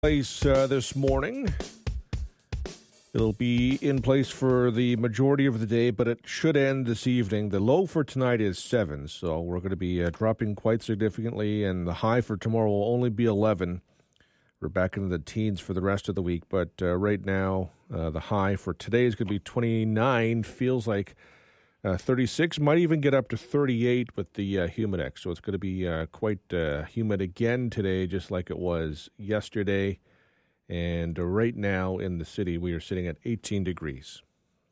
Place this morning. It'll be in place for the majority of the day, but it should end this evening. The low for tonight is 7, so we're going to be dropping quite significantly, and the high for tomorrow will only be 11. We're back into the teens for the rest of the week, but right now the high for today is going to be 29. Feels like 36, might even get up to 38 with the Humidex. So it's going to be quite humid again today, just like it was yesterday. And right now in the city, we are sitting at 18 degrees.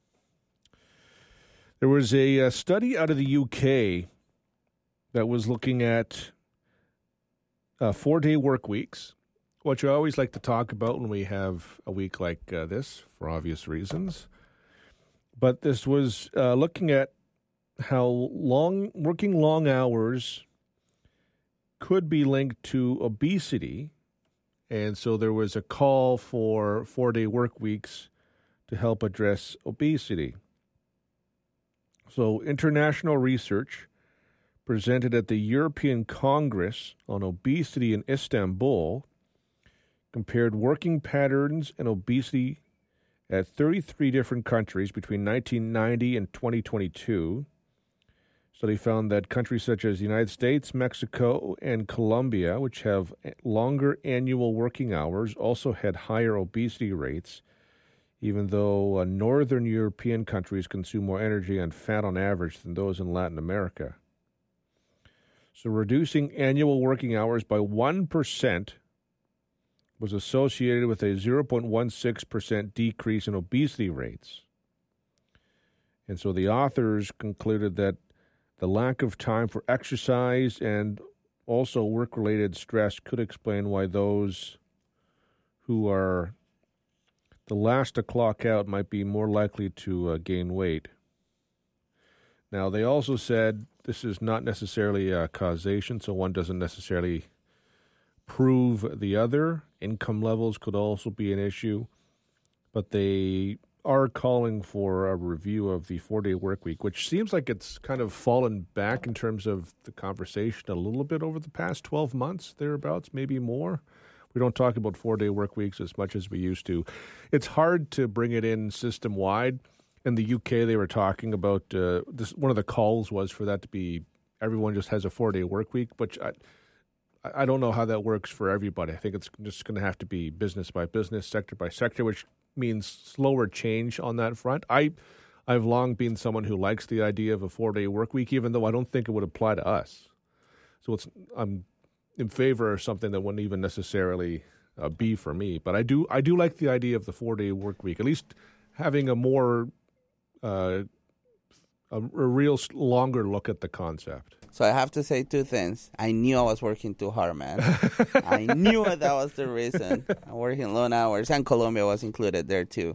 There was a study out of the UK that was looking at 4-day work weeks, which I always like to talk about when we have a week like this, for obvious reasons. But this was looking at how working long hours could be linked to obesity. And so there was a call for 4-day work weeks to help address obesity. So international research presented at the European Congress on Obesity in Istanbul compared working patterns and obesity at 33 different countries between 1990 and 2022. Study found that countries such as the United States, Mexico, and Colombia, which have longer annual working hours, also had higher obesity rates, even though northern European countries consume more energy and fat on average than those in Latin America. So reducing annual working hours by 1% was associated with a 0.16% decrease in obesity rates. And so the authors concluded that the lack of time for exercise and also work-related stress could explain why those who are the last to clock out might be more likely to gain weight. Now, they also said this is not necessarily a causation, so one doesn't necessarily prove the other. Income levels could also be an issue, but they are calling for a review of the 4-day work week, which seems like it's kind of fallen back in terms of the conversation a little bit over the past 12 months, thereabouts, maybe more. We don't talk about 4-day work weeks as much as we used to. It's hard to bring it in system-wide. In the UK, they were talking about this. One of the calls was for that to be everyone just has a 4-day work week, which I don't know how that works for everybody. I think it's just going to have to be business by business, sector by sector, which means slower change on that front. I've long been someone who likes the idea of a 4-day work week, even though I don't think it would apply to us. So I'm in favor of something that wouldn't even necessarily be for me. But I do like the idea of the 4-day work week, at least having a more a real longer look at the concept. So I have to say two things. I knew I was working too hard, man. I knew that was the reason. I'm working long hours, and Colombia was included there too.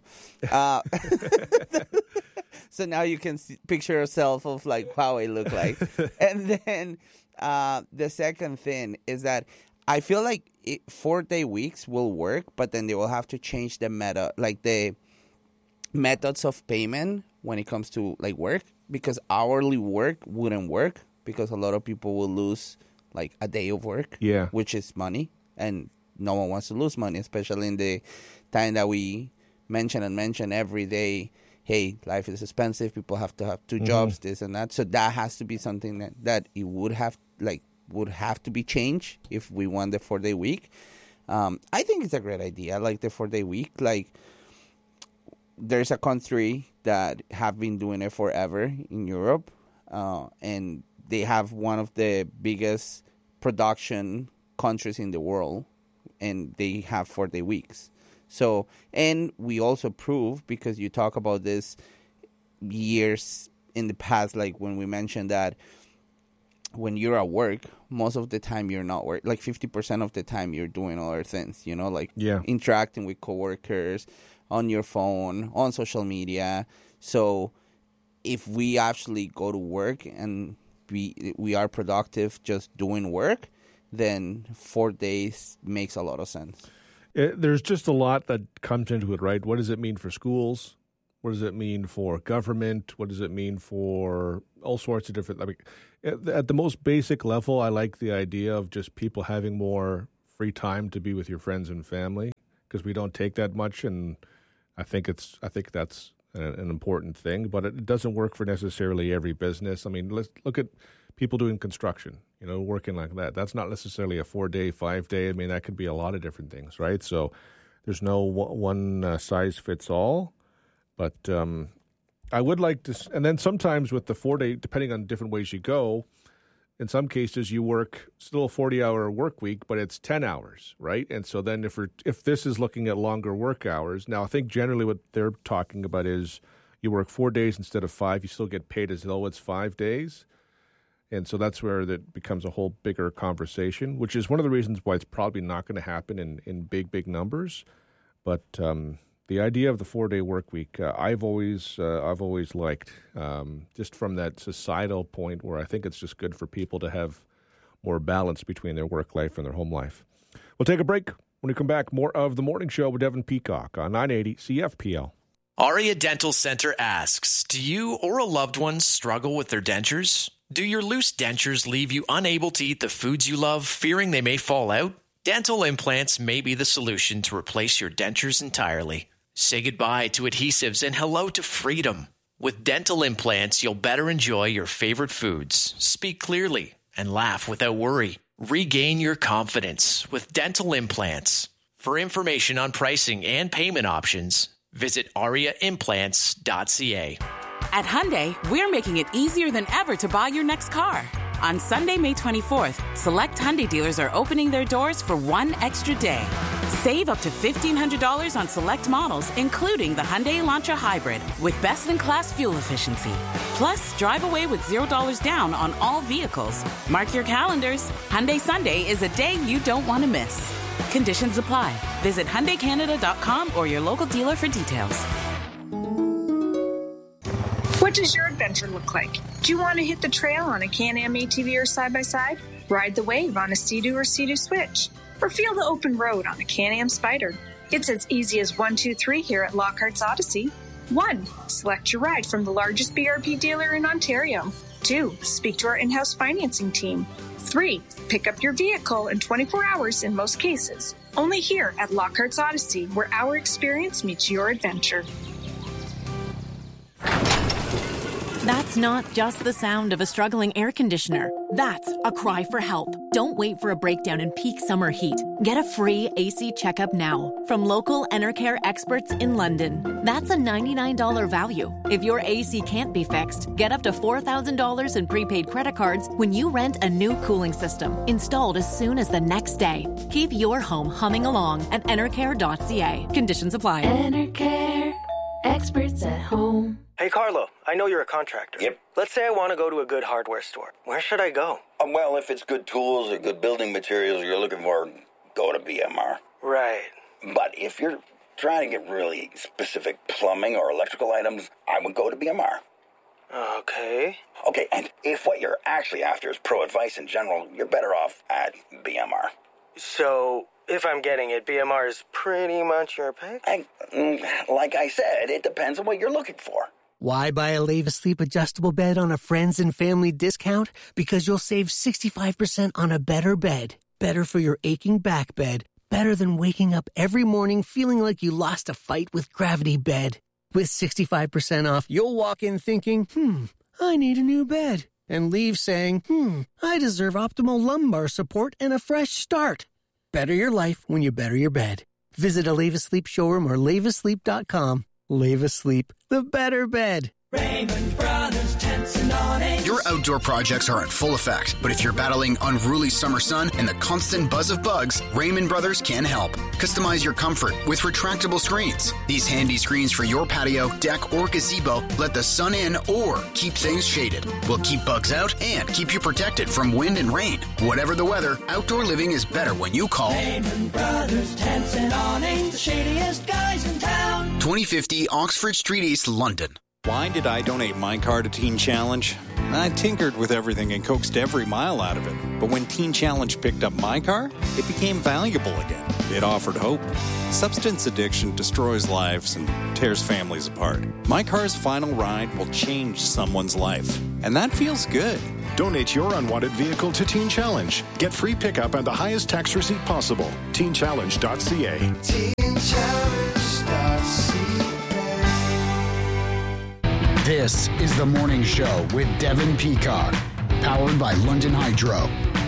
So now you can picture yourself of like how I look like. And then the second thing is that I feel like 4-day weeks will work, but then they will have to change the the methods of payment when it comes to like work, because hourly work wouldn't work, because a lot of people will lose like a day of work, which is money, and no one wants to lose money, especially in the time that we mention every day, hey, life is expensive, people have to have two jobs, this and that. So that has to be something that it would have to be changed if we want the 4-day week. I think it's a great idea. I like the 4-day week. Like, there's a country that have been doing it forever in Europe, and they have one of the biggest production countries in the world, and they have 4-day weeks. So, and we also prove, because you talk about this years in the past, like when we mentioned that when you're at work, most of the time you're not work. Like 50% of the time you're doing other things, interacting with coworkers, on your phone, on social media. So if we actually go to work and we are productive just doing work, then 4 days makes a lot of sense. There's just a lot that comes into it, right? What does it mean for schools? What does it mean for government? What does it mean for all sorts of different... at the most basic level, I like the idea of just people having more free time to be with your friends and family, because we don't take that much, and I think that's an important thing, but it doesn't work for necessarily every business. I mean, let's look at people doing construction, working like that. That's not necessarily a 4-day, 5-day. I mean, that could be a lot of different things, right? So there's no one size fits all, but I would like to, and then sometimes with the 4-day, depending on different ways you go, in some cases you work still a 40-hour work week, but it's 10 hours, right? And so then if this is looking at longer work hours, now I think generally what they're talking about is you work 4 days instead of 5, you still get paid as though it's 5 days. And so that's where that becomes a whole bigger conversation, which is one of the reasons why it's probably not going to happen in big numbers. But the idea of the 4-day work week, I've always liked, just from that societal point where I think it's just good for people to have more balance between their work life and their home life. We'll take a break. When we come back, more of The Morning Show with Devin Peacock on 980 CFPL. Aria Dental Center asks, do you or a loved one struggle with their dentures? Do your loose dentures leave you unable to eat the foods you love, fearing they may fall out? Dental implants may be the solution to replace your dentures entirely. Say goodbye to adhesives and hello to freedom. With dental implants, you'll better enjoy your favorite foods, speak clearly, and laugh without worry. Regain your confidence with dental implants. For information on pricing and payment options, visit ariaimplants.ca. At Hyundai, we're making it easier than ever to buy your next car. On Sunday, May 24th, select Hyundai dealers are opening their doors for one extra day. Save up to $1,500 on select models, including the Hyundai Elantra Hybrid, with best-in-class fuel efficiency. Plus, drive away with $0 down on all vehicles. Mark your calendars. Hyundai Sunday is a day you don't want to miss. Conditions apply. Visit HyundaiCanada.com or your local dealer for details. What does your adventure look like? Do you want to hit the trail on a Can-Am ATV or side-by-side? Ride the wave on a Sea-Doo or Sea-Doo Switch? Or feel the open road on a Can-Am Spyder? It's as easy as 1, 2, 3 here at Lockhart's Odyssey. 1. Select your ride from the largest BRP dealer in Ontario. 2. Speak to our in-house financing team. 3. Pick up your vehicle in 24 hours in most cases. Only here at Lockhart's Odyssey, where our experience meets your adventure. That's not just the sound of a struggling air conditioner. That's a cry for help. Don't wait for a breakdown in peak summer heat. Get a free AC checkup now from local Enercare experts in London. That's a $99 value. If your AC can't be fixed, get up to $4,000 in prepaid credit cards when you rent a new cooling system, installed as soon as the next day. Keep your home humming along at enercare.ca. Conditions apply. Enercare, experts at home. Hey, Carlo, I know you're a contractor. Yep. Let's say I want to go to a good hardware store. Where should I go? Well, if it's good tools or good building materials you're looking for, go to BMR. Right. But if you're trying to get really specific plumbing or electrical items, I would go to BMR. Okay. Okay, and if what you're actually after is pro advice in general, you're better off at BMR. So, if I'm getting it, BMR is pretty much your pick? Like I said, it depends on what you're looking for. Why buy a Leva Sleep adjustable bed on a friends and family discount? Because you'll save 65% on a better bed. Better for your aching back bed. Better than waking up every morning feeling like you lost a fight with Gravity Bed. With 65% off, you'll walk in thinking, I need a new bed. And leave saying, I deserve optimal lumbar support and a fresh start. Better your life when you better your bed. Visit a Leva Sleep showroom or levasleep.com. Leva Sleep, the better bed. Raymond Brothers Tents and Awnings. Your outdoor projects are in full effect, but if you're battling unruly summer sun and the constant buzz of bugs, Raymond Brothers can help. Customize your comfort with retractable screens. These handy screens for your patio, deck, or gazebo let the sun in or keep things shaded. Will keep bugs out and keep you protected from wind and rain. Whatever the weather, outdoor living is better when you call Raymond Brothers Tents and Awnings, the shadiest guys in town. 2050 Oxford Street East, London. Why did I donate my car to Teen Challenge? I tinkered with everything and coaxed every mile out of it. But when Teen Challenge picked up my car, it became valuable again. It offered hope. Substance addiction destroys lives and tears families apart. My car's final ride will change someone's life. And that feels good. Donate your unwanted vehicle to Teen Challenge. Get free pickup and the highest tax receipt possible. TeenChallenge.ca. This is The Morning Show with Devin Peacock, powered by London Hydro.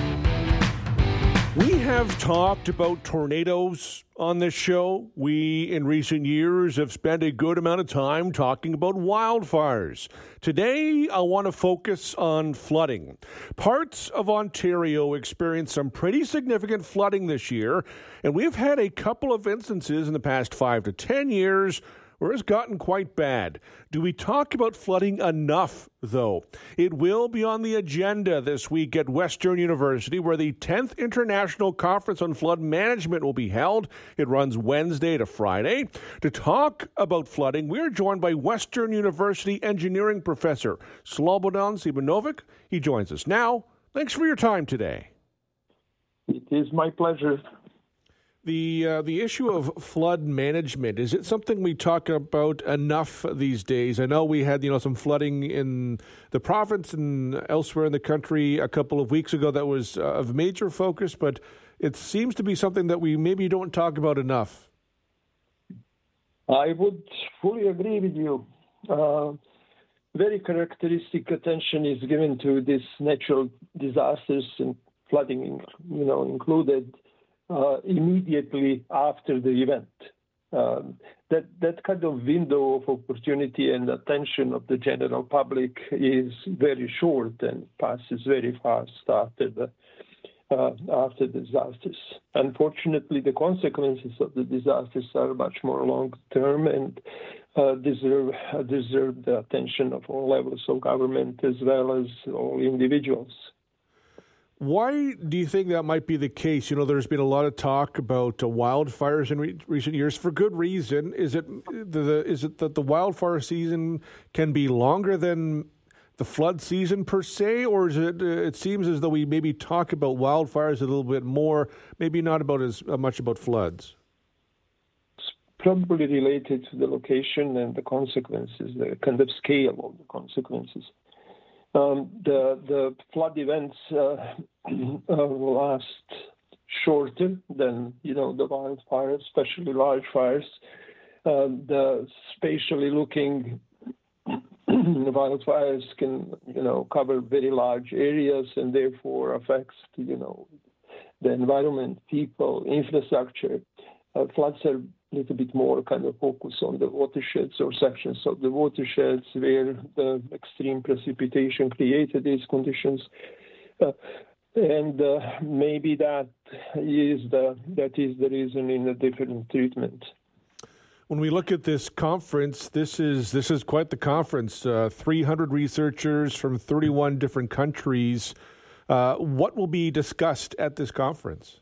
We have talked about tornadoes on this show. We, in recent years, have spent a good amount of time talking about wildfires. Today, I want to focus on flooding. Parts of Ontario experienced some pretty significant flooding this year, and we've had a couple of instances in the past 5 to 10 years where it's gotten quite bad. Do we talk about flooding enough, though? It will be on the agenda this week at Western University, where the 10th International Conference on Flood Management will be held. It runs Wednesday to Friday. To talk about flooding, we're joined by Western University engineering professor Slobodan Simonovic. He joins us now. Thanks for your time today. It is my pleasure. The issue of flood management, is it something we talk about enough these days? I know we had some flooding in the province and elsewhere in the country a couple of weeks ago that was of major focus, but it seems to be something that we maybe don't talk about enough. I would fully agree with you. Very characteristic attention is given to these natural disasters, and flooding, included. Immediately after the event. That kind of window of opportunity and attention of the general public is very short and passes very fast after the disasters. Unfortunately, the consequences of the disasters are much more long-term and deserve the attention of all levels of government as well as all individuals. Why do you think that might be the case? There's been a lot of talk about wildfires in recent years for good reason. Is it that the wildfire season can be longer than the flood season per se, or is it seems as though we maybe talk about wildfires a little bit more, maybe not about as much about floods? It's probably related to the location and the consequences, the kind of scale of the consequences. The flood events last shorter than the wildfires, especially large fires. The spatially looking wildfires can cover very large areas and therefore affects the environment, people, infrastructure. Floods are a little bit more kind of focus on the watersheds or sections of the watersheds where the extreme precipitation created these conditions. And maybe that is the reason in the different treatment. When we look at this conference, this is quite the conference. 300 researchers from 31 different countries. What will be discussed at this conference?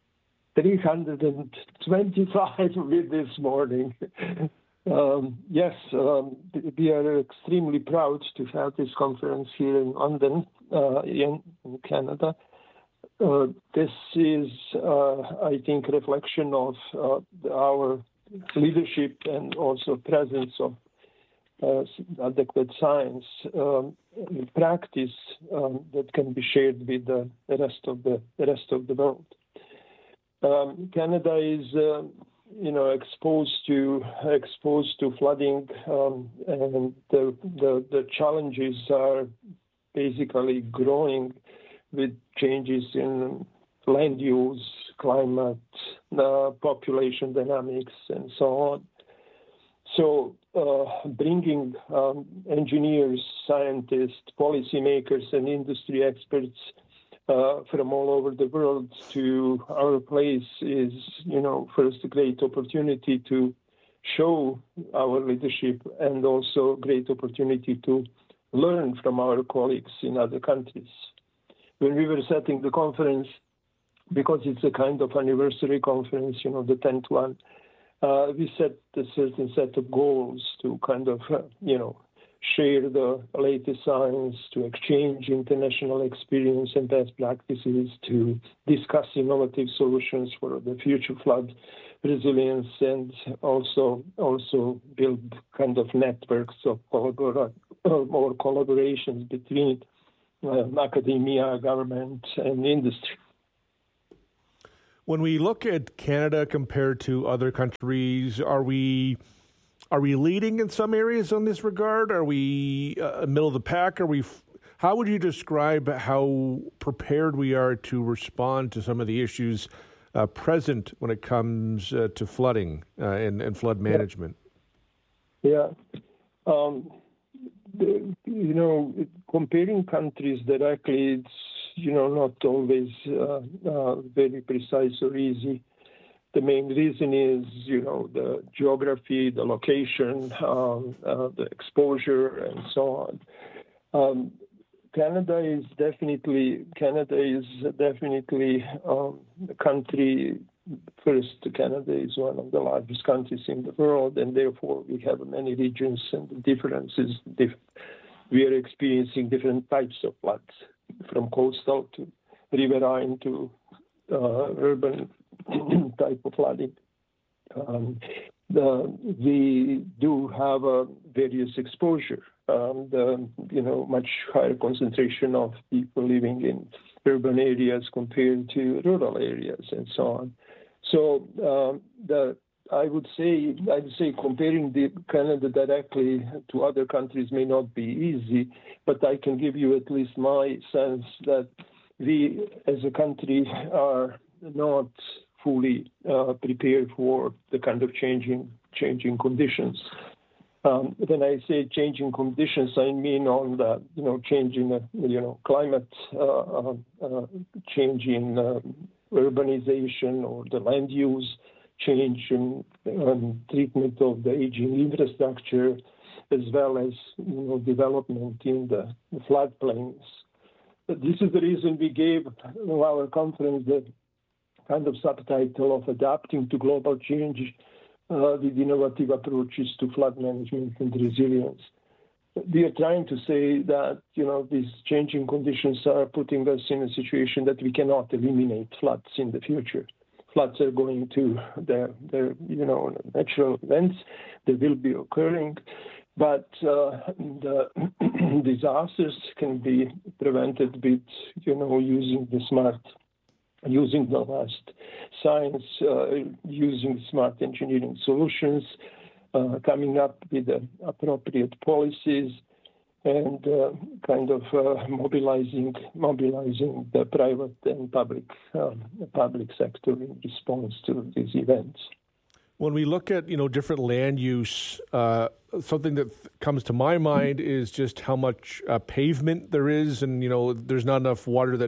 325 with this morning. Yes, we are extremely proud to have this conference here in London, in Canada. This is, I think, a reflection of our leadership and also presence of adequate science in practice that can be shared with the rest of the world. Canada is, exposed to flooding, and the challenges are basically growing with changes in land use, climate, population dynamics, and so on. So, bringing engineers, scientists, policymakers, and industry experts from all over the world to our place is, first a great opportunity to show our leadership and also a great opportunity to learn from our colleagues in other countries. When we were setting the conference, because it's a kind of anniversary conference, the 10th one, we set a certain set of goals to kind of, share the latest science, to exchange international experience and best practices, to discuss innovative solutions for the future flood resilience, and also build kind of networks of more collaborations between academia, government, and industry. When we look at Canada compared to other countries, are we leading in some areas in this regard? Are we middle of the pack? How would you describe how prepared we are to respond to some of the issues present when it comes to flooding and flood management? Yeah. Comparing countries directly, it's, not always very precise or easy. The main reason is, the geography, the location, the exposure, and so on. Canada is definitely a country. First, Canada is one of the largest countries in the world, and therefore we have many regions, and the differences. We are experiencing different types of floods, from coastal to riverine to urban type of flooding. We do have a various exposure. Much higher concentration of people living in urban areas compared to rural areas, and so on. So I would say comparing Canada directly to other countries may not be easy, but I can give you at least my sense that we, as a country, are not fully prepared for the kind of changing conditions. When I say changing conditions, I mean on the changing climate, change in urbanization or the land use, change in treatment of the aging infrastructure, as well as development in the floodplains. This is the reason we gave our conference the kind of subtitle of Adapting to Global Change with Innovative Approaches to Flood Management and Resilience. We are trying to say that, these changing conditions are putting us in a situation that we cannot eliminate floods in the future. Floods are going to their natural events. They will be occurring, but the disasters can be prevented with, using the last science, using smart engineering solutions, coming up with the appropriate policies, and mobilizing the private and public sector in response to these events. When we look at different land use, something that comes to my mind is just how much pavement there is, and there's not enough water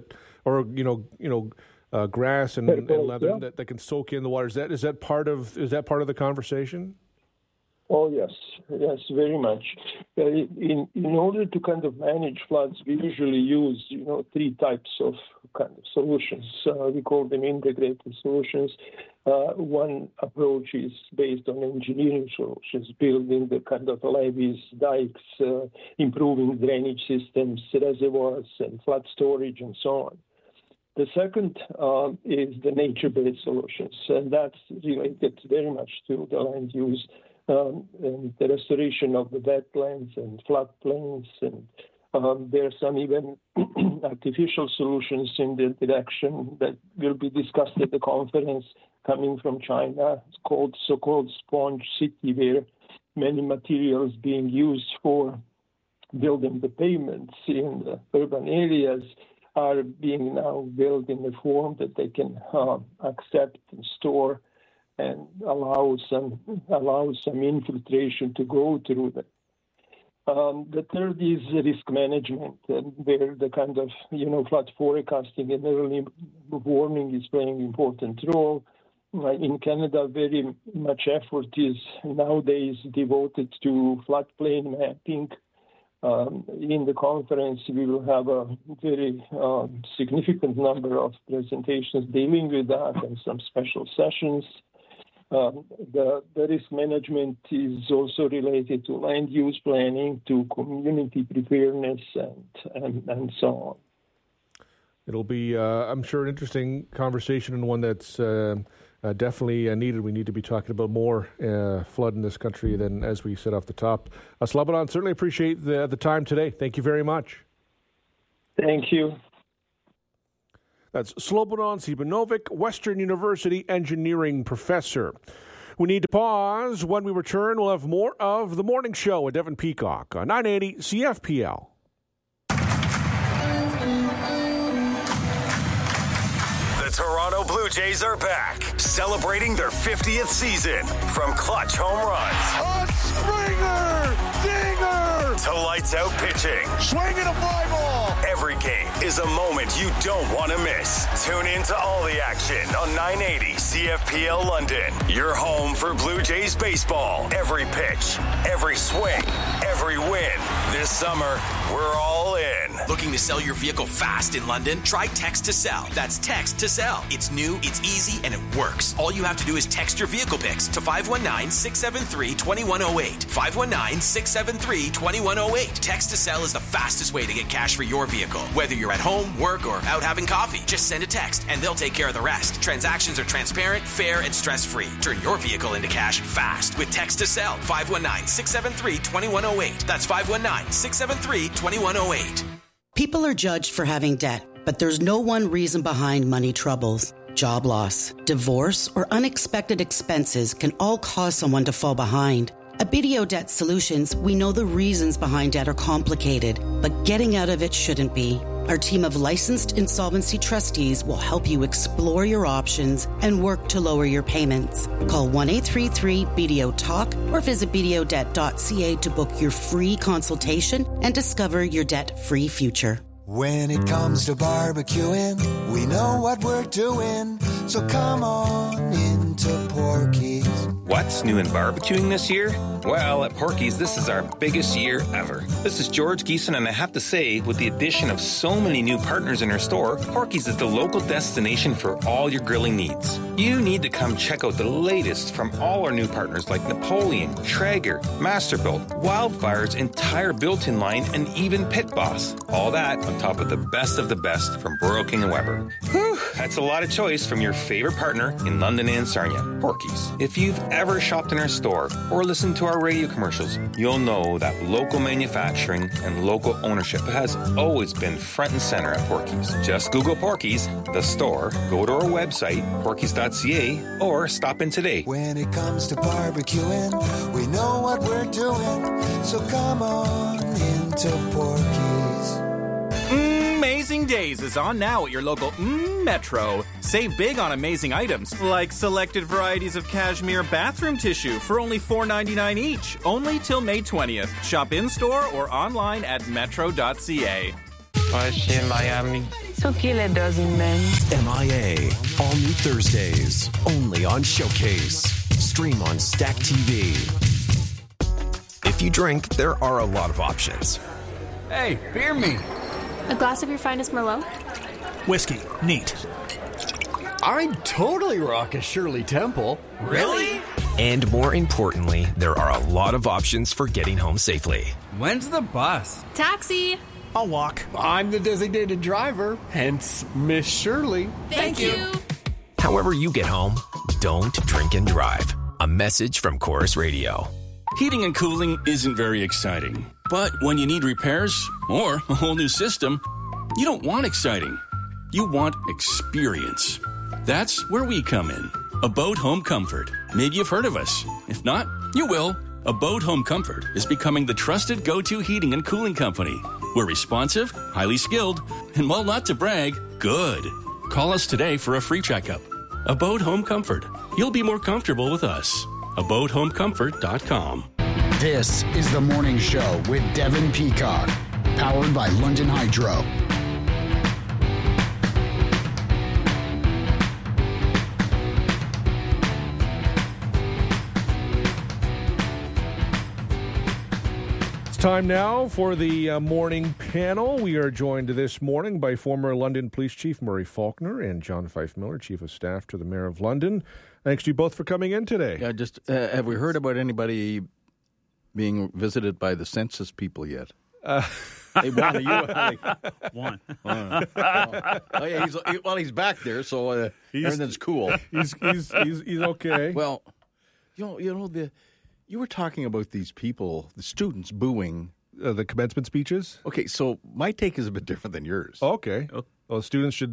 grass and leather that can soak in the water. Is that part of the conversation? Oh yes, very much. In order to kind of manage floods, we usually use three types of kind of solutions. We call them integrated solutions. One approach is based on engineering solutions, building the kind of levees, dikes, improving drainage systems, reservoirs, and flood storage, and so on. The second is the nature-based solutions, and that's related very much to the land use. And the restoration of the wetlands and floodplains, and there are some even artificial solutions in the direction that will be discussed at the conference coming from China. It's called so-called sponge city, where many materials being used for building the pavements in the urban areas are being now built in a form that they can accept and store, and allow some infiltration to go through them. The third is risk management, where the kind of flood forecasting and early warning is playing an important role. In Canada, very much effort is nowadays devoted to floodplain mapping. In the conference, we will have a very significant number of presentations dealing with that, and some special sessions. The risk management is also related to land use planning, to community preparedness, and so on. It'll be, I'm sure, an interesting conversation, and one that's definitely needed. We need to be talking about more flood in this country than as we said off the top. Slobodan, certainly appreciate the time today. Thank you very much. Thank you. That's Slobodan Sibanovic, Western University engineering professor. We need to pause. When we return, we'll have more of The Morning Show with Devin Peacock on 980 CFPL. The Toronto Blue Jays are back, celebrating their 50th season. From clutch home runs, a Springer, dinger, to lights out pitching, swinging a fly ball. Every game is a moment you don't want to miss. Tune in to all the action on 980 CFPL London. Your home for Blue Jays baseball. Every pitch, every swing, every win. This summer, we're all in. Looking to sell your vehicle fast in London? Try Text to Sell. That's Text to Sell. It's new, it's easy, and it works. All you have to do is text your vehicle pics to 519-673-2108. 519-673-2108. Text to Sell is the fastest way to get cash for your vehicle. Whether you're at home, work, or out having coffee, just send a text and they'll take care of the rest. Transactions are transparent, fair, and stress-free. Turn your vehicle into cash fast with Text to Sell. 519-673-2108. That's 519-673-2108. People are judged for having debt, but there's no one reason behind money troubles. Job loss, divorce, or unexpected expenses can all cause someone to fall behind. At BDO Debt Solutions, we know the reasons behind debt are complicated, but getting out of it shouldn't be. Our team of licensed insolvency trustees will help you explore your options and work to lower your payments. Call 1-833-BDO-TALK or visit bdodebt.ca to book your free consultation and discover your debt-free future. When it comes to barbecuing, we know what we're doing, so come on into Porky's. What's new in barbecuing this year? Well, at Porky's, this is our biggest year ever. This is George Geeson, and I have to say, with the addition of so many new partners in our store, Porky's is the local destination for all your grilling needs. You need to come check out the latest from all our new partners like Napoleon, Traeger, Masterbuilt, Wildfire's entire built-in line, and even Pit Boss. All that on top of the best from Royal King & Weber. Whew, that's a lot of choice from your favorite partner in London and Sarnia, Porky's. If you've ever shopped in our store or listened to our radio commercials, you'll know that local manufacturing and local ownership has always been front and center at Porky's. Just Google Porky's, the store, go to our website, porkys.ca, or stop in today. When it comes to barbecuing, we know what we're doing, so come on into Porky's. Amazing Days is on now at your local Metro. Save big on amazing items, like selected varieties of cashmere bathroom tissue for only $4.99 each, only till May 20th. Shop in-store or online at metro.ca. in Miami. So kill a dozen men. MIA, all new Thursdays, only on Showcase. Stream on Stack TV. If you drink, there are a lot of options. Hey, beer me. A glass of your finest Merlot? Whiskey. Neat. I'd totally rock a Shirley Temple. Really? And more importantly, there are a lot of options for getting home safely. When's the bus? Taxi. I'll walk. I'm the designated driver, hence Miss Shirley. Thank you. However you get home, don't drink and drive. A message from Chorus Radio. Heating and cooling isn't very exciting. But when you need repairs or a whole new system, you don't want exciting. You want experience. That's where we come in. Abode Home Comfort. Maybe you've heard of us. If not, you will. Abode Home Comfort is becoming the trusted go-to heating and cooling company. We're responsive, highly skilled, and while not to brag, good. Call us today for a free checkup. Abode Home Comfort. You'll be more comfortable with us. AbodeHomeComfort.com. This is The Morning Show with Devin Peacock, powered by London Hydro. It's time now for the morning panel. We are joined this morning by former London Police Chief Murray Faulkner and John Fife Miller, Chief of Staff to the Mayor of London. Thanks to you both for coming in today. Yeah, just have we heard about anybody being visited by the census people yet? Hey, Juan, are you Juan? Oh yeah, he's back there, so everything's cool. He's okay. Well, you were talking about these people, the students booing the commencement speeches. Okay, so my take is a bit different than yours. Okay. Well, students should.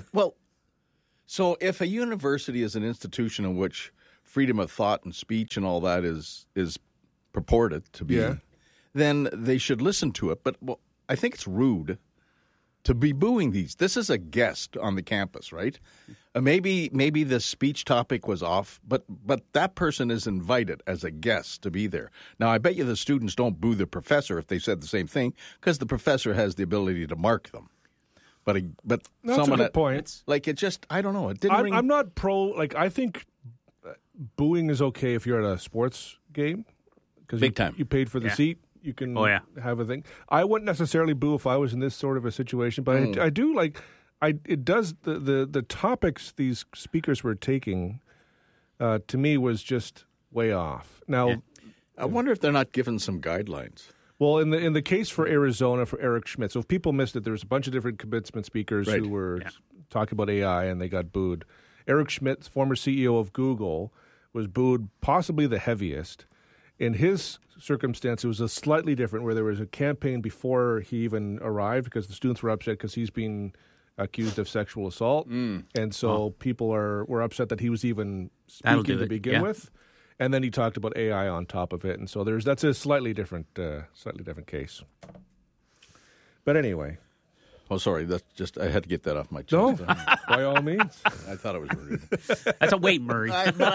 So if a university is an institution in which freedom of thought and speech and all that is purported to be, then they should listen to it. But I think it's rude to be booing these. This is a guest on the campus, right? Maybe the speech topic was off, but that person is invited as a guest to be there. Now, I bet you the students don't boo the professor if they said the same thing, because the professor has the ability to mark them. But that's someone a good point. Like it just, I don't know. It didn't ring. I'm not pro. Like I think booing is okay if you're at a sports game because big time. You paid for the seat. You can have a thing. I wouldn't necessarily boo if I was in this sort of a situation, but I do like. It does the topics these speakers were taking to me was just way off. Now, I wonder if they're not given some guidelines. Well, in the case for Arizona for Eric Schmidt, so if people missed it, there was a bunch of different commencement speakers who were talking about AI and they got booed. Eric Schmidt, former CEO of Google, was booed possibly the heaviest. In his circumstance, it was a slightly different, where there was a campaign before he even arrived because the students were upset because he's being accused of sexual assault, and so people were upset that he was even speaking to begin with. And then he talked about AI on top of it, and so that's a slightly different case. But anyway, sorry, that's just I had to get that off my chest. No, by all means. I thought it was rude. That's a Wade Murray.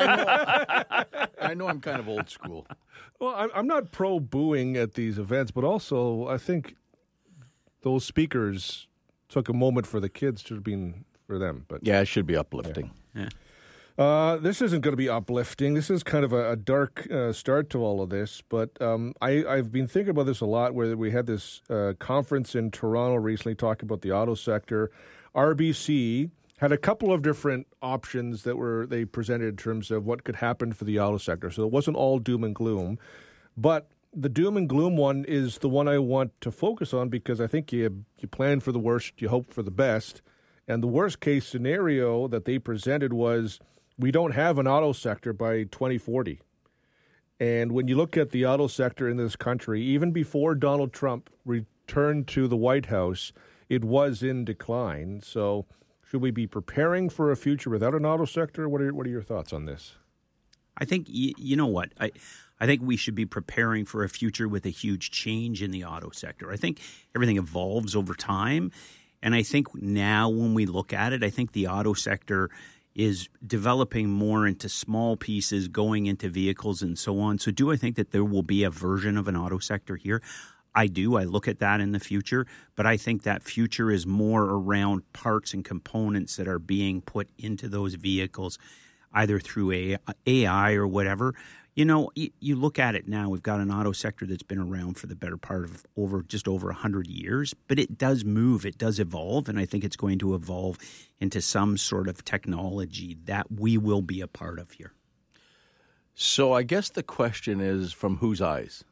I know I'm kind of old school. Well, I'm not pro booing at these events, but also I think those speakers took a moment for the kids to be for them. But it should be uplifting. Yeah. This isn't going to be uplifting. This is kind of a dark start to all of this, but I've been thinking about this a lot, where we had this conference in Toronto recently talking about the auto sector. RBC had a couple of different options that they presented in terms of what could happen for the auto sector. So it wasn't all doom and gloom, but the doom and gloom one is the one I want to focus on because I think you plan for the worst, you hope for the best. And the worst case scenario that they presented was we don't have an auto sector by 2040. And when you look at the auto sector in this country, even before Donald Trump returned to the White House, it was in decline. So should we be preparing for a future without an auto sector? What are your thoughts on this? I think, you know what, I think we should be preparing for a future with a huge change in the auto sector. I think everything evolves over time. And I think now when we look at it, I think the auto sector is developing more into small pieces, going into vehicles and so on. So do I think that there will be a version of an auto sector here? I do. I look at that in the future. But I think that future is more around parts and components that are being put into those vehicles, either through AI or whatever. You know, you look at it now, we've got an auto sector that's been around for the better part of just over 100 years, but it does move, it does evolve, and I think it's going to evolve into some sort of technology that we will be a part of here. So I guess the question is, from whose eyes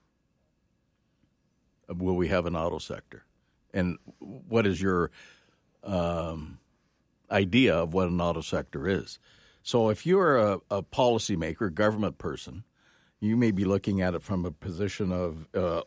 will we have an auto sector? And what is your idea of what an auto sector is? So if you're a policymaker, government person, you may be looking at it from a position of,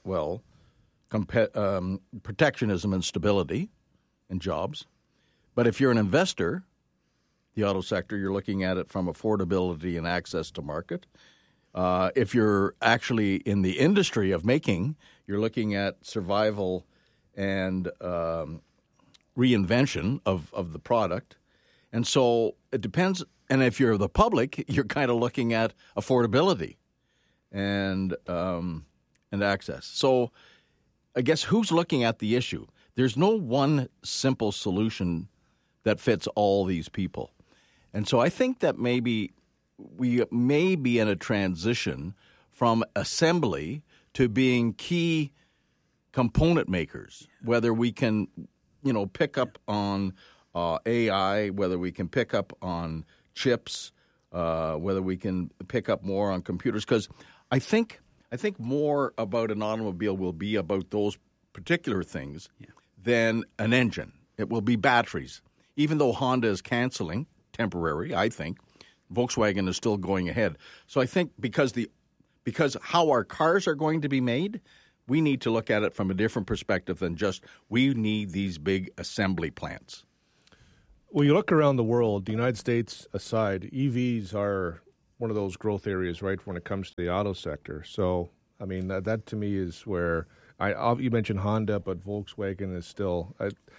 protectionism and stability and jobs. But if you're an investor, the auto sector, you're looking at it from affordability and access to market. If you're actually in the industry of making, you're looking at survival and reinvention of the product. And so it depends. And if you're the public, you're kind of looking at affordability and access. So I guess who's looking at the issue? There's no one simple solution that fits all these people. And so I think that maybe we may be in a transition from assembly to being key component makers, whether we can, pick up on AI, whether we can pick up on chips, whether we can pick up more on computers. Because I think more about an automobile will be about those particular things than an engine. It will be batteries. Even though Honda is canceling, temporary, I think, Volkswagen is still going ahead. So I think because how our cars are going to be made, we need to look at it from a different perspective than just we need these big assembly plants. Well, you look around the world, the United States aside, EVs are one of those growth areas, right, when it comes to the auto sector. So, I mean, that to me is where you mentioned Honda, but Volkswagen is still.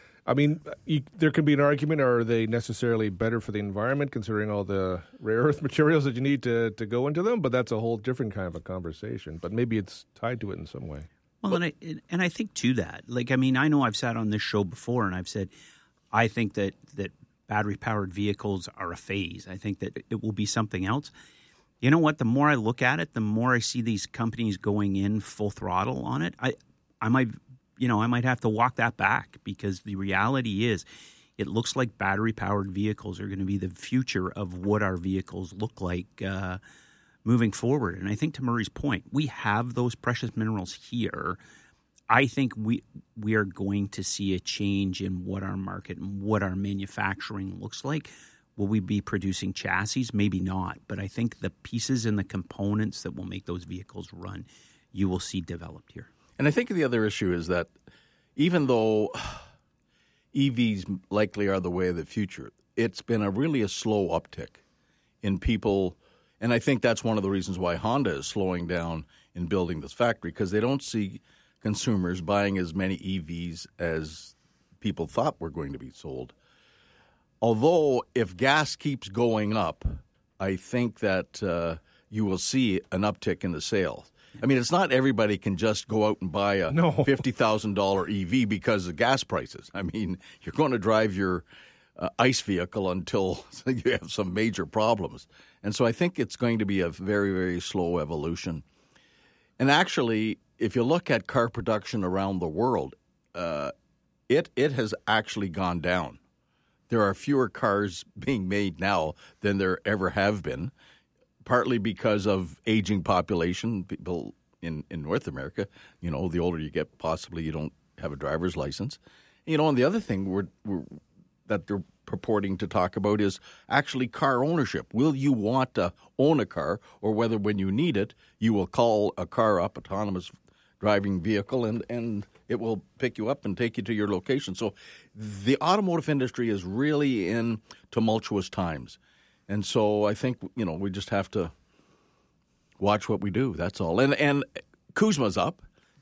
There could be an argument: are they necessarily better for the environment, considering all the rare earth materials that you need to go into them? But that's a whole different kind of a conversation. But maybe it's tied to it in some way. Well, and I think to that, I know I've sat on this show before, and I've said I think that battery-powered vehicles are a phase. I think that it will be something else. You know what? The more I look at it, the more I see these companies going in full throttle on it. I might have to walk that back, because the reality is it looks like battery-powered vehicles are going to be the future of what our vehicles look like moving forward. And I think to Murray's point, we have those precious minerals here. I think we are going to see a change in what our market and what our manufacturing looks like. Will we be producing chassis? Maybe not. But I think the pieces and the components that will make those vehicles run, you will see developed here. And I think the other issue is that even though EVs likely are the way of the future, it's been a slow uptick in people. And I think that's one of the reasons why Honda is slowing down in building this factory, because they don't see consumers buying as many EVs as people thought were going to be sold. Although if gas keeps going up, I think that you will see an uptick in the sales. I mean, it's not everybody can just go out and buy a $50,000 EV because of gas prices. I mean, you're going to drive your ICE vehicle until you have some major problems. And so I think it's going to be a very, very slow evolution. And actually, if you look at car production around the world, it has actually gone down. There are fewer cars being made now than there ever have been, partly because of aging population. People in North America, the older you get, possibly you don't have a driver's license. And the other thing that they're purporting to talk about is actually car ownership. Will you want to own a car, or whether when you need it, you will call a car up, autonomous driving vehicle, and it will pick you up and take you to your location. So the automotive industry is really in tumultuous times. And so I think, we just have to watch what we do. That's all. And Kuzma's up.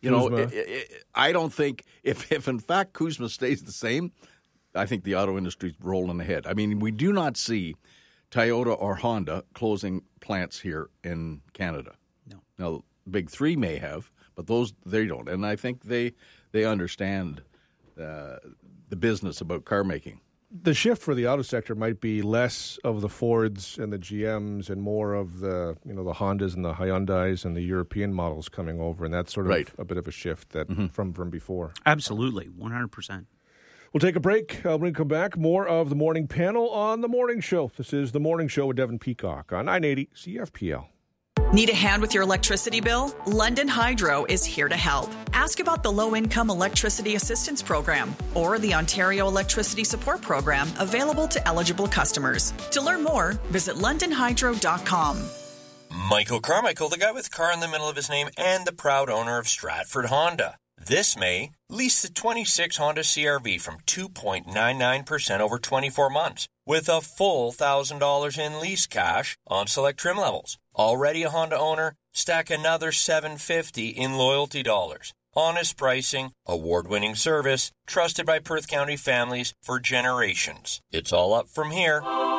I don't think if in fact Kuzma stays the same, I think the auto industry is rolling ahead. I mean, we do not see Toyota or Honda closing plants here in Canada. No. Now, Big Three may have, but those they don't. And I think they understand the business about car making. The shift for the auto sector might be less of the Fords and the GMs and more of the the Hondas and the Hyundais and the European models coming over, and that's sort of a bit of a shift that from before. Absolutely, 100%. We'll take a break. When we come back, more of the morning panel on The Morning Show. This is The Morning Show with Devin Peacock on 980 CFPL. Need a hand with your electricity bill? London Hydro is here to help. Ask about the Low-Income Electricity Assistance Program or the Ontario Electricity Support Program available to eligible customers. To learn more, visit londonhydro.com. Michael Carmichael, the guy with car in the middle of his name and the proud owner of Stratford Honda. This May, lease the 26 Honda CR-V from 2.99% over 24 months with a full $1,000 in lease cash on select trim levels. Already a Honda owner? Stack another $750 in loyalty dollars. Honest pricing, award-winning service, trusted by Perth County families for generations. It's all up from here.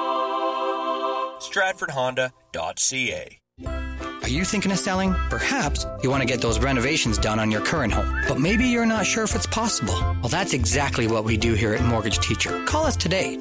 StratfordHonda.ca. Are you thinking of selling? Perhaps you want to get those renovations done on your current home, but maybe you're not sure if it's possible. Well, that's exactly what we do here at Mortgage Teacher. Call us today,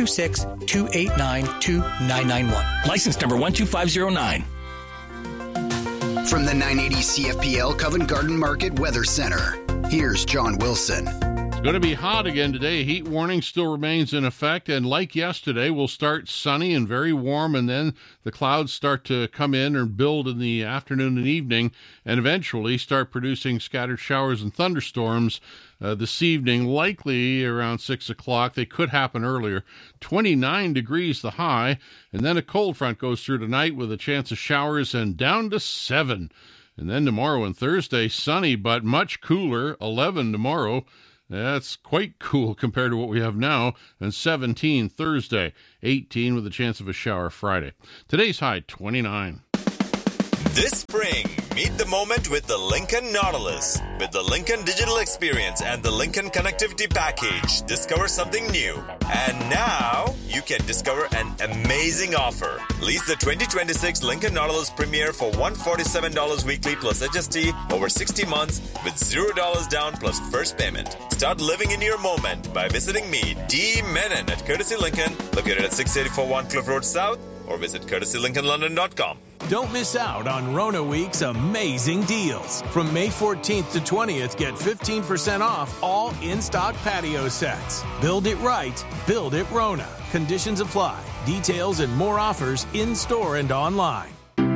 226-289-2991. License number 12509. From the 980 CFPL Covent Garden Market Weather Center, here's John Wilson. It's going to be hot again today. Heat warning still remains in effect, and like yesterday, we'll start sunny and very warm, and then the clouds start to come in and build in the afternoon and evening, and eventually start producing scattered showers and thunderstorms this evening, likely around 6 o'clock. They could happen earlier. 29 degrees the high, and then a cold front goes through tonight with a chance of showers and down to 7. And then tomorrow and Thursday, sunny but much cooler, 11 tomorrow. That's quite cool compared to what we have now. And 17 Thursday, 18 with a chance of a shower Friday. Today's high, 29. This spring, meet the moment with the Lincoln Nautilus. With the Lincoln Digital Experience and the Lincoln Connectivity Package, discover something new. And now, you can discover an amazing offer. Lease the 2026 Lincoln Nautilus Premier for $147 weekly plus HST over 60 months with $0 down plus first payment. Start living in your moment by visiting me, D. Menon, at Courtesy Lincoln, located at 684 Cliff Road South, or visit courtesylincolnlondon.com. Don't miss out on Rona Week's amazing deals. From May 14th to 20th, get 15% off all in-stock patio sets. Build it right, build it Rona. Conditions apply. Details and more offers in-store and online.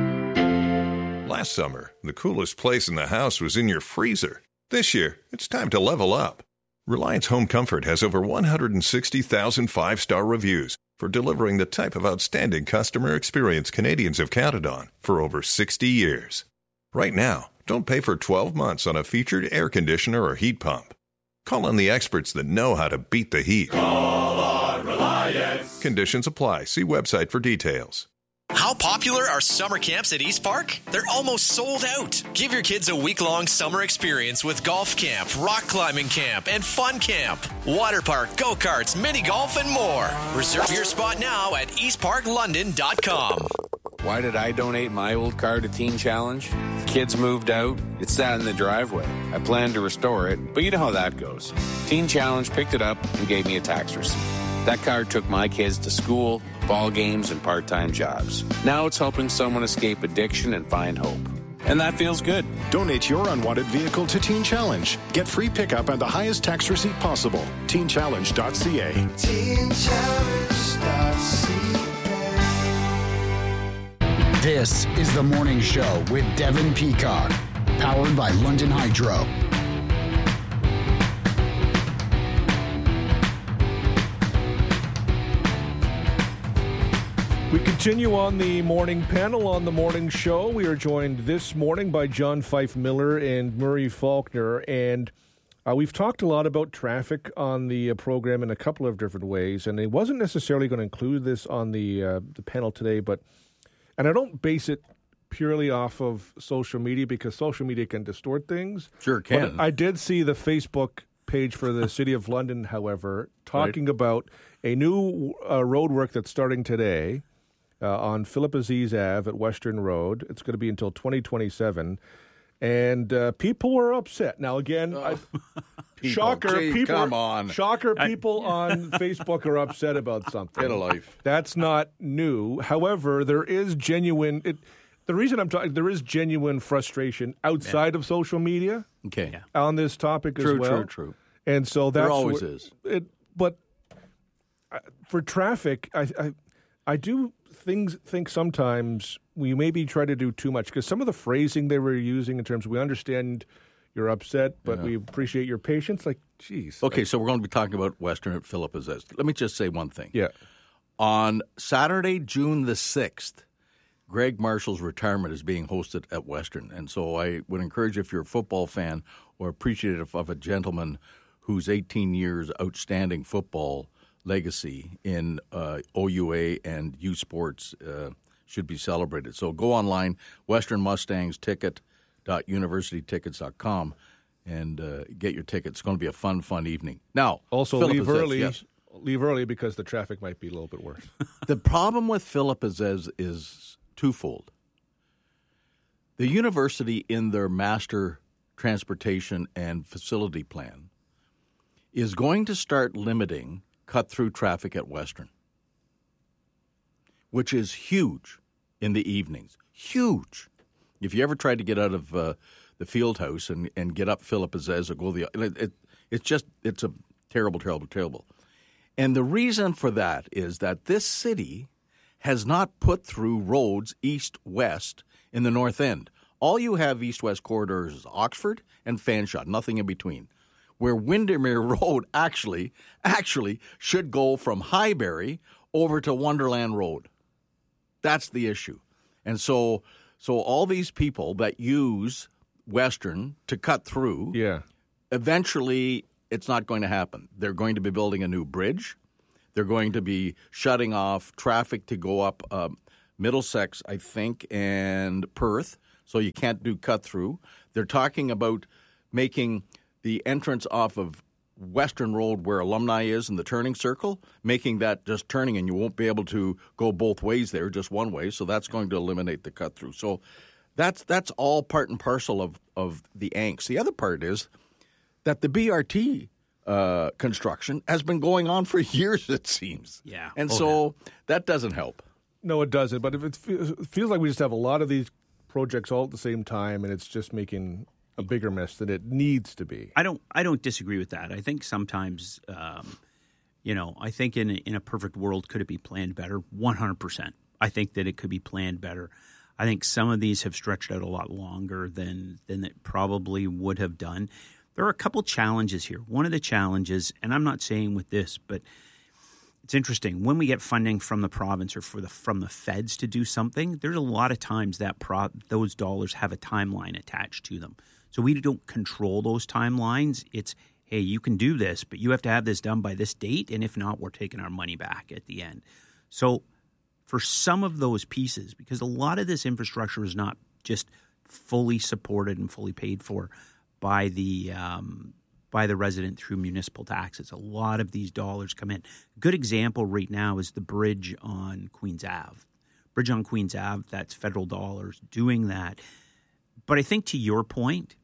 Last summer, the coolest place in the house was in your freezer. This year, it's time to level up. Reliance Home Comfort has over 160,000 five-star reviews for delivering the type of outstanding customer experience Canadians have counted on for over 60 years. Right now, don't pay for 12 months on a featured air conditioner or heat pump. Call on the experts that know how to beat the heat. Call on Reliance. Conditions apply. See website for details. How popular are summer camps at East Park? They're almost sold out. Give your kids a week-long summer experience with golf camp, rock climbing camp, and fun camp. Water park, go-karts, mini golf, and more. Reserve your spot now at eastparklondon.com. Why did I donate my old car to Teen Challenge? Kids moved out. It sat in the driveway. I planned to restore it, but you know how that goes. Teen Challenge picked it up and gave me a tax receipt. That car took my kids to school, ball games, and part-time jobs. Now it's helping someone escape addiction and find hope. And that feels good. Donate your unwanted vehicle to Teen Challenge. Get free pickup and the highest tax receipt possible. TeenChallenge.ca. TeenChallenge.ca. This is The Morning Show with Devin Peacock. Powered by London Hydro. We continue on the morning panel on the morning show. We are joined this morning by John Fife Miller and Murray Faulkner, and we've talked a lot about traffic on the program in a couple of different ways, and I wasn't necessarily going to include this on the panel today, and I don't base it purely off of social media because social media can distort things. Sure can. But I did see the Facebook page for the City of London, however, talking about a new road work that's starting today. On Philip Aziz Ave at Western Road. It's going to be until 2027. And people were upset. Now, again, shocker. People come on. Shocker, people on Facebook are upset about something. Get a life. That's not new. However, there is genuine... the reason I'm talking... There is genuine frustration outside of social media on this topic as well. True. And so that's... There always is. But for traffic, I do... think sometimes we maybe try to do too much because some of the phrasing they were using in terms of we understand you're upset, but we appreciate your patience. Like, geez. Okay, so we're going to be talking about Western at Philip Aziz. Let me just say one thing. Yeah. On Saturday, June the 6th, Greg Marshall's retirement is being hosted at Western. And so I would encourage, if you're a football fan or appreciative of a gentleman whose 18 years outstanding football legacy in OUA and U Sports should be celebrated. So go online, Western Mustangs ticket.universitytickets.com and get your tickets. It's going to be a fun evening. Now, also Philip leave Aziz, early. Yes. Leave early because the traffic might be a little bit worse. The problem with Philip Aziz is twofold. The university, in their master transportation and facility plan, is going to start limiting cut-through traffic at Western, which is huge in the evenings. Huge. If you ever tried to get out of the field house and get up Philip Aziz or go It's a terrible, terrible, terrible. And the reason for that is that this city has not put through roads east-west in the North End. All you have east-west corridors is Oxford and Fanshawe, nothing in between. Where Windermere Road actually should go from Highbury over to Wonderland Road. That's the issue. And so all these people that use Western to cut through, eventually it's not going to happen. They're going to be building a new bridge. They're going to be shutting off traffic to go up Middlesex, I think, and Perth, so you can't do cut through. They're talking about making the entrance off of Western Road where Alumni is in the turning circle, making that just turning, and you won't be able to go both ways there, just one way. So that's going to eliminate the cut through. So that's all part and parcel of the angst. The other part is that the BRT construction has been going on for years, it seems. Yeah. And that doesn't help. No, it doesn't. But if it feels like we just have a lot of these projects all at the same time, and it's just making a bigger mess than it needs to be. I don't disagree with that. I think sometimes, I think in a perfect world, could it be planned better? 100%. I think that it could be planned better. I think some of these have stretched out a lot longer than it probably would have done. There are a couple challenges here. One of the challenges, and I'm not saying with this, but it's interesting. When we get funding from the province or from the feds to do something, there's a lot of times that those dollars have a timeline attached to them. So we don't control those timelines. It's, hey, you can do this, but you have to have this done by this date, and if not, we're taking our money back at the end. So for some of those pieces, because a lot of this infrastructure is not just fully supported and fully paid for by the resident through municipal taxes. A lot of these dollars come in. A good example right now is the bridge on Queens Ave. Bridge on Queens Ave, that's federal dollars doing that. But I think to your point,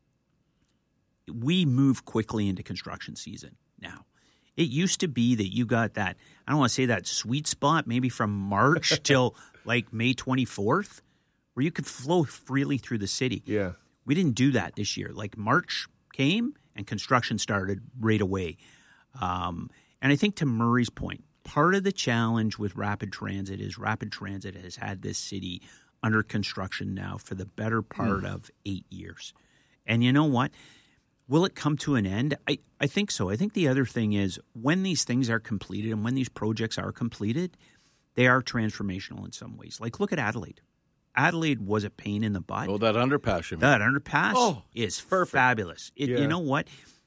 we move quickly into construction season now. It used to be that you got that, I don't want to say that sweet spot, maybe from March till like May 24th, where you could flow freely through the city. Yeah. We didn't do that this year. Like March came and construction started right away. And I think to Murray's point, part of the challenge with rapid transit is rapid transit has had this city under construction now for the better part of 8 years. And you know what? Will it come to an end? I think so. I think the other thing is when these things are completed and when these projects are completed, they are transformational in some ways. Like look at Adelaide. Adelaide was a pain in the butt. Oh, that underpass. That underpass is fabulous. You know what?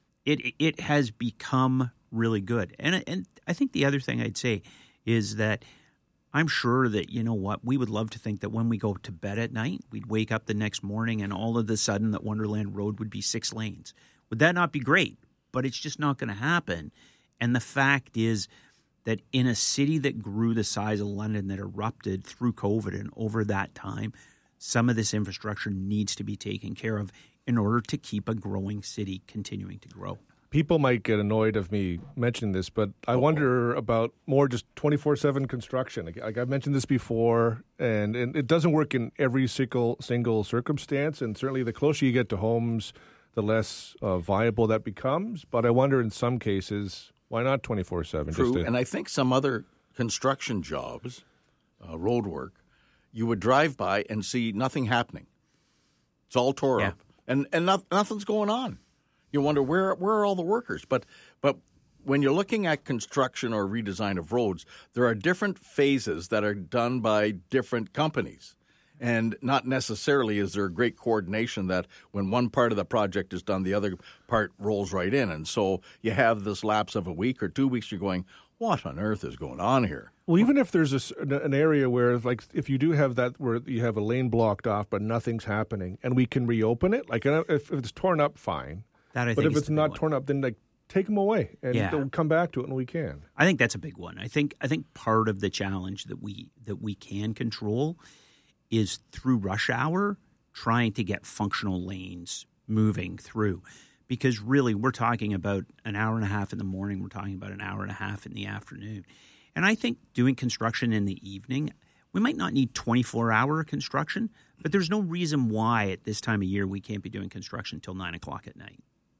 It has become really good. And I think the other thing I'd say is that I'm sure that, you know what, we would love to think that when we go to bed at night, we'd wake up the next morning and all of a sudden that Wonderland Road would be 6 lanes. Would that not be great? But it's just not going to happen. And the fact is that in a city that grew the size of London, that erupted through COVID and over that time, some of this infrastructure needs to be taken care of in order to keep a growing city continuing to grow. People might get annoyed of me mentioning this, but I wonder about more just 24/7 construction. Like I've mentioned this before, and it doesn't work in every single circumstance, and certainly the closer you get to homes, the less viable that becomes. But I wonder in some cases, why not 24/7? True, and I think some other construction jobs, road work, you would drive by and see nothing happening. It's all tore up, and nothing's going on. You wonder where are all the workers? But when you're looking at construction or redesign of roads, there are different phases that are done by different companies. And not necessarily is there a great coordination that when one part of the project is done, the other part rolls right in. And so you have this lapse of a week or 2 weeks, you're going, what on earth is going on here? Well, even if there's an area where, like, if you do have that where you have a lane blocked off but nothing's happening and we can reopen it, like if it's torn up, fine. But if it's not torn up, then like take them away and they'll come back to it when we can. I think that's a big one. I think part of the challenge that we can control is through rush hour trying to get functional lanes moving through. Because really we're talking about an hour and a half in the morning, we're talking about an hour and a half in the afternoon. And I think doing construction in the evening, we might not need 24-hour construction, but there's no reason why at this time of year we can't be doing construction till 9 o'clock at night.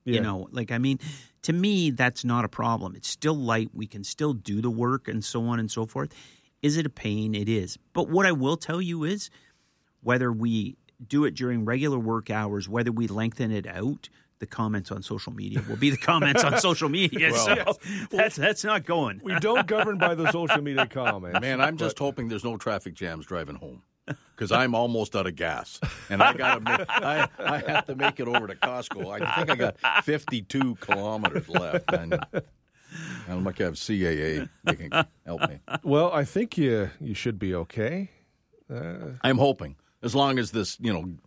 You know, like, I mean, to me, that's not a problem. It's still light. We can still do the work and so on and so forth. Is it a pain? It is. But what I will tell you is whether we do it during regular work hours, whether we lengthen it out, the comments on social media will be the comments on social media. Well, that's not going. We don't govern by the social media comments. Man, I'm just hoping there's no traffic jams driving home because I'm almost out of gas, and I have to make it over to Costco. I think I got 52 kilometers left, and I'm like I have CAA. They can help me. Well, I think you should be okay. I'm hoping, as long as this,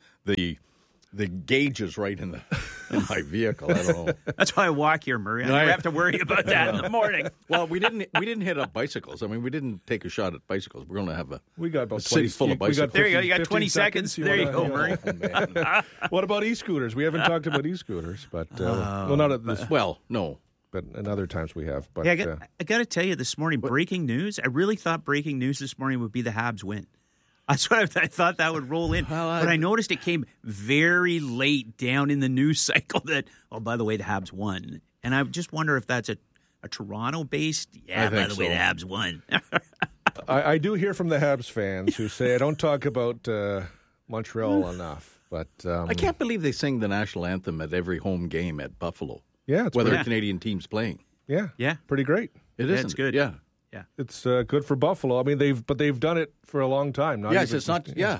the gauge is right in my vehicle. I don't know. That's why I walk here, Murray. I never have to worry about that in the morning. Well, we didn't hit up bicycles. I mean, we didn't take a shot at bicycles. We're going to have we got about city 20, full of bicycles. There you go. You got 20 seconds. There you go, Murray. What about e-scooters? We haven't talked about e-scooters, but well, not at this. Well, no. But in other times we have. But yeah, I got to tell you, this morning, breaking news. I really thought breaking news this morning would be the Habs win. That's what I thought that would roll in. But I noticed it came very late down in the news cycle that, oh, by the way, the Habs won. And I just wonder if that's a Toronto-based, by the way, the Habs won. I do hear from the Habs fans who say I don't talk about Montreal enough. But I can't believe they sing the national anthem at every home game at Buffalo. Yeah, whether a Canadian team's playing. Yeah, pretty great. It's good. Yeah. It's good for Buffalo. I mean, they've done it for a long time. Not just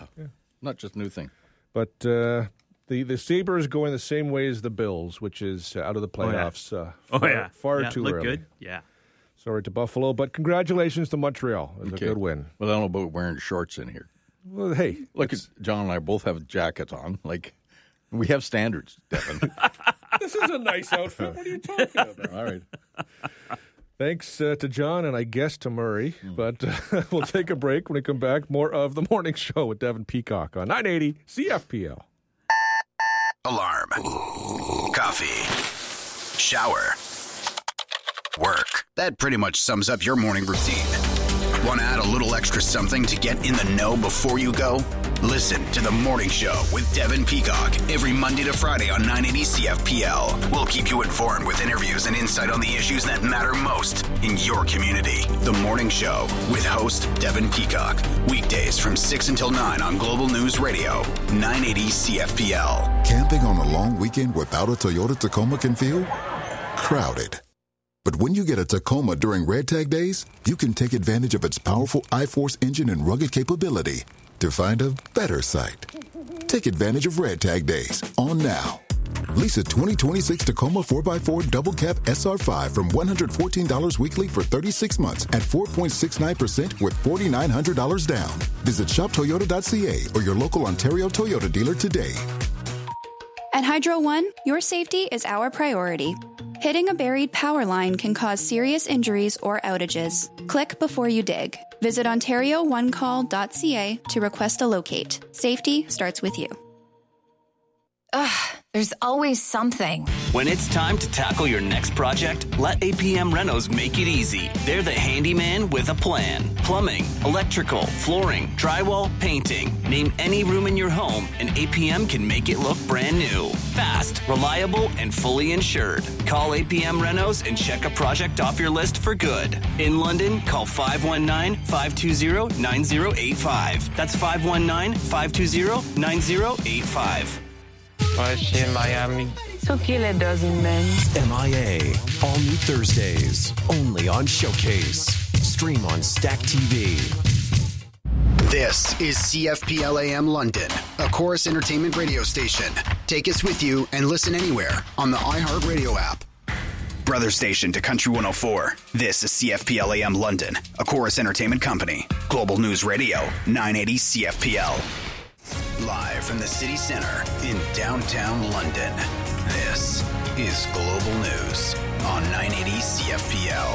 a new thing. But the Sabres going the same way as the Bills, which is out of the playoffs. Far too early. Good. Yeah. Sorry to Buffalo, but congratulations to Montreal. It was a good win. Well, I don't know about wearing shorts in here. Well, hey, look, John and I both have jackets on. Like, we have standards, Devin. This is a nice outfit. What are you talking about? All right. Thanks to John and I guess to Murray. But we'll take a break. When we come back, more of The Morning Show with Devin Peacock on 980 CFPL. Alarm. Coffee. Shower. Work. That pretty much sums up your morning routine. Want to add a little extra something to get in the know before you go? Listen to The Morning Show with Devin Peacock every Monday to Friday on 980 CFPL. We'll keep you informed with interviews and insight on the issues that matter most in your community. The Morning Show with host Devin Peacock. Weekdays from 6 until 9 on Global News Radio, 980 CFPL. Camping on a long weekend without a Toyota Tacoma can feel crowded. But when you get a Tacoma during Red Tag Days, you can take advantage of its powerful I-Force engine and rugged capability to find a better site. Take advantage of Red Tag Days on now. Lease a 2026 Tacoma 4x4 Double Cab SR5 from $114 weekly for 36 months at 4.69% with $4,900 down. Visit shoptoyota.ca or your local Ontario Toyota dealer today. At Hydro One, your safety is our priority. Hitting a buried power line can cause serious injuries or outages. Click before you dig. Visit OntarioOneCall.ca to request a locate. Safety starts with you. There's always something. When it's time to tackle your next project, let APM Renos make it easy. They're the handyman with a plan. Plumbing, electrical, flooring, drywall, painting. Name any room in your home and APM can make it look brand new. Fast, reliable, and fully insured. Call APM Renos and check a project off your list for good. In London, call 519-520-9085. That's 519-520-9085. In Miami. So kill a dozen men. MIA. All new Thursdays. Only on Showcase. Stream on Stack TV. This is CFPL AM London, a Chorus Entertainment radio station. Take us with you and listen anywhere on the iHeartRadio app. Brother station to Country 104. This is CFPL AM London, a Chorus Entertainment company. Global News Radio, 980 CFPL. Live from the city center in downtown London, this is Global News on 980 CFPL.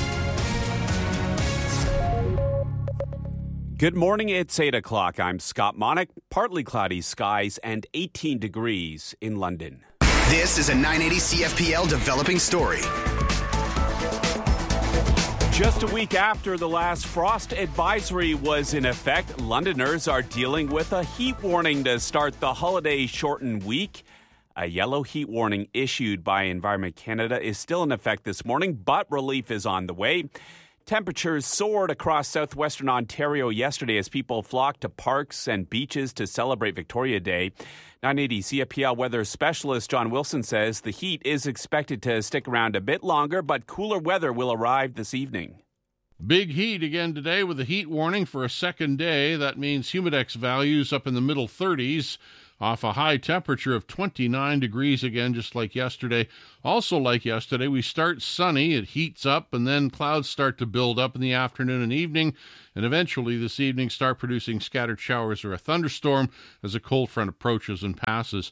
Good morning, it's 8 o'clock. I'm Scott Monick. Partly cloudy skies and 18 degrees in London. This is a 980 CFPL developing story. Just a week after the last frost advisory was in effect, Londoners are dealing with a heat warning to start the holiday-shortened week. A yellow heat warning issued by Environment Canada is still in effect this morning, but relief is on the way. Temperatures soared across southwestern Ontario yesterday as people flocked to parks and beaches to celebrate Victoria Day. 980 CFPL weather specialist John Wilson says the heat is expected to stick around a bit longer, but cooler weather will arrive this evening. Big heat again today with a heat warning for a second day. That means Humidex values up in the middle 30s off a high temperature of 29 degrees again, just like yesterday. Also like yesterday, we start sunny, it heats up, and then clouds start to build up in the afternoon and evening, and eventually this evening start producing scattered showers or a thunderstorm as a cold front approaches and passes.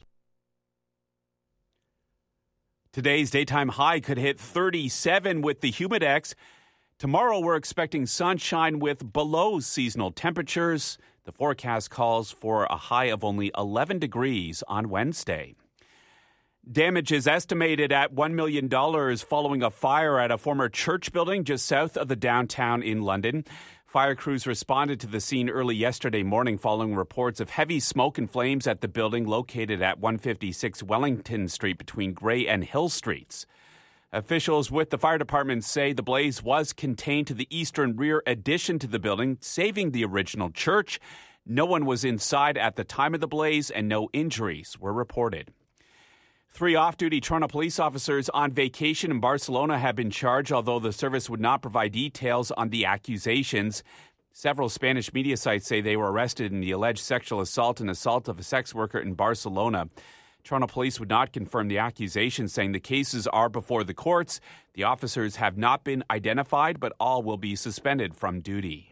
Today's daytime high could hit 37 with the Humidex. Tomorrow, we're expecting sunshine with below seasonal temperatures. The forecast calls for a high of only 11 degrees on Wednesday. Damage is estimated at $1 million following a fire at a former church building just south of the downtown in London. Fire crews responded to the scene early yesterday morning following reports of heavy smoke and flames at the building located at 156 Wellington Street between Grey and Hill Streets. Officials with the fire department say the blaze was contained to the eastern rear addition to the building, saving the original church. No one was inside at the time of the blaze, and no injuries were reported. 3 off-duty Toronto police officers on vacation in Barcelona have been charged, although the service would not provide details on the accusations. Several Spanish media sites say they were arrested in the alleged sexual assault and assault of a sex worker in Barcelona. Toronto police would not confirm the accusations, saying the cases are before the courts. The officers have not been identified, but all will be suspended from duty.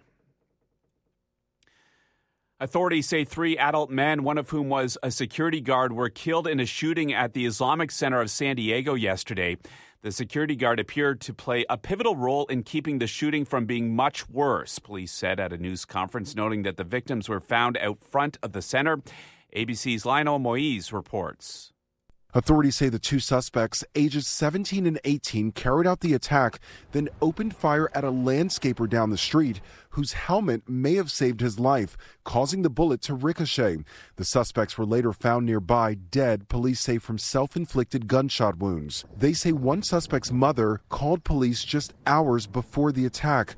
Authorities say 3 adult men, one of whom was a security guard, were killed in a shooting at the Islamic Center of San Diego yesterday. The security guard appeared to play a pivotal role in keeping the shooting from being much worse, police said at a news conference, noting that the victims were found out front of the center. ABC's Lionel Moise reports. Authorities say the 2 suspects, ages 17 and 18, carried out the attack, then opened fire at a landscaper down the street, whose helmet may have saved his life, causing the bullet to ricochet. The suspects were later found nearby, dead, police say, from self-inflicted gunshot wounds. They say one suspect's mother called police just hours before the attack.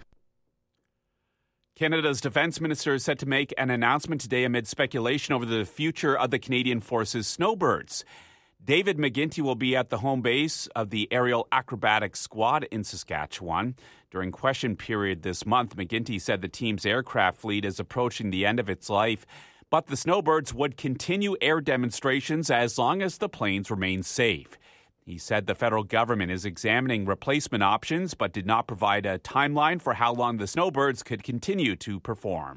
Canada's defense minister is set to make an announcement today amid speculation over the future of the Canadian Forces snowbirds. David McGuinty will be at the home base of the Aerial Acrobatics Squad in Saskatchewan. During question period this month, McGuinty said the team's aircraft fleet is approaching the end of its life, but the snowbirds would continue air demonstrations as long as the planes remain safe. He said the federal government is examining replacement options, but did not provide a timeline for how long the snowbirds could continue to perform.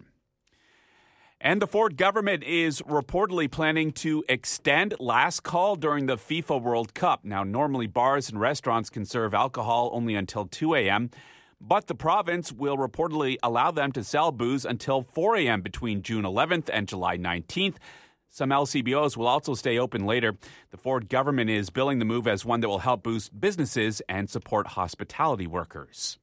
And the Ford government is reportedly planning to extend last call during the FIFA World Cup. Now, normally bars and restaurants can serve alcohol only until 2 a.m., but the province will reportedly allow them to sell booze until 4 a.m. between June 11th and July 19th. Some LCBOs will also stay open later. The Ford government is billing the move as one that will help boost businesses and support hospitality workers.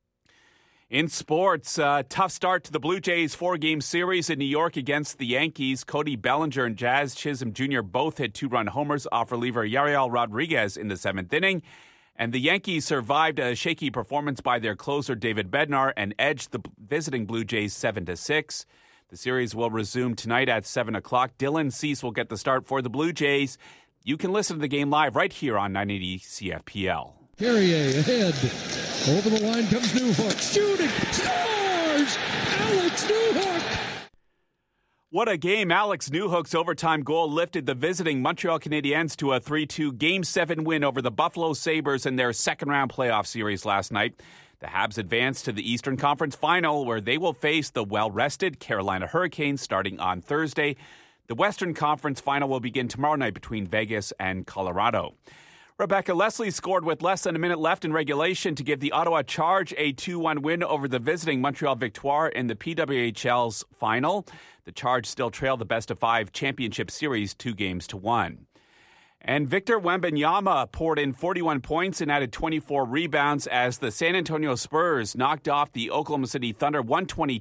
In sports, tough start to the Blue Jays 4-game series in New York against the Yankees. Cody Bellinger and Jazz Chisholm Jr. both hit 2-run homers off reliever Yariel Rodriguez in the 7th inning. And the Yankees survived a shaky performance by their closer David Bednar and edged the visiting Blue Jays 7-6. The series will resume tonight at 7 o'clock. Dylan Cease will get the start for the Blue Jays. You can listen to the game live right here on 980 CFPL. Carrier ahead. Over the line comes Newhook. Shooting. Scores! Alex Newhook! What a game. Alex Newhook's overtime goal lifted the visiting Montreal Canadiens to a 3-2 Game 7 win over the Buffalo Sabres in their second-round playoff series last night. The Habs advance to the Eastern Conference Final, where they will face the well-rested Carolina Hurricanes starting on Thursday. The Western Conference Final will begin tomorrow night between Vegas and Colorado. Rebecca Leslie scored with less than a minute left in regulation to give the Ottawa Charge a 2-1 win over the visiting Montreal Victoire in the PWHL's final. The Charge still trail the best-of-5 championship series 2-1. And Victor Wembanyama poured in 41 points and added 24 rebounds as the San Antonio Spurs knocked off the Oklahoma City Thunder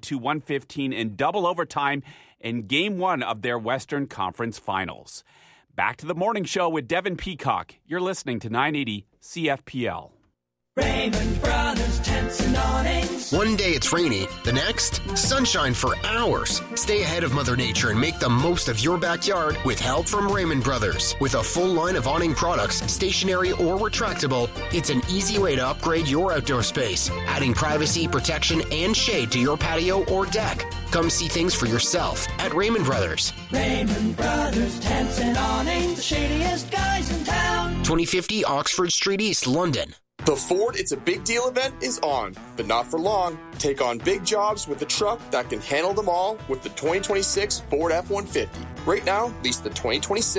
122-115 in double overtime in Game 1 of their Western Conference Finals. Back to the morning show with Devin Peacock. You're listening to 980 CFPL. Raymond Brothers Tents and Awnings. One day it's rainy, the next, sunshine for hours. Stay ahead of Mother Nature and make the most of your backyard with help from Raymond Brothers. With a full line of awning products, stationary or retractable, it's an easy way to upgrade your outdoor space, adding privacy, protection, and shade to your patio or deck. Come see things for yourself at Raymond Brothers. Raymond Brothers Tents and Awnings, the shadiest guys in town. 2050 Oxford Street East, London. The Ford It's a Big Deal event is on, but not for long. Take on big jobs with a truck that can handle them all with the 2026 Ford F-150. Right now, lease the 2026